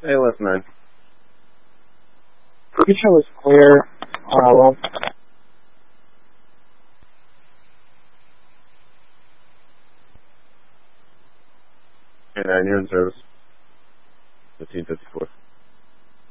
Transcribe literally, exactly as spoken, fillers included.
Hey, left nine. Future was clear. Uh, well, Hey, nine, you're in service. fifteen fifty-four.